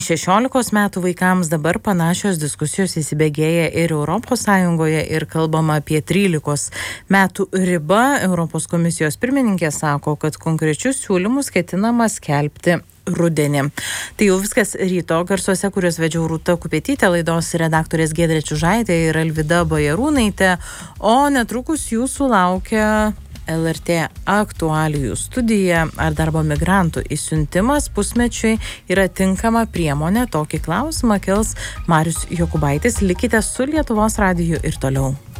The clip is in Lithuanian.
16 metų vaikams dabar panašios diskusijos įsibėgėja ir ES ir kalbama apie 13 metų ribą. Europos komisijos pirmininkė sako, kad konkrečius siūlymus ketinama skelbti rudenį. Tai jau viskas ryto garsuose, kuriuos vedžiau Rūta Kupetytė, laidos redaktorės Giedrė Čiužaitė ir Alvyda Bajarūnaitė, o netrukus jūsų laukia LRT aktualijų studija. Ar darbo migrantų išsiuntimas pusmečiui yra tinkama priemonė? Tokį klausimą kels Marius Jokubaitis. Likite su Lietuvos radiju ir toliau.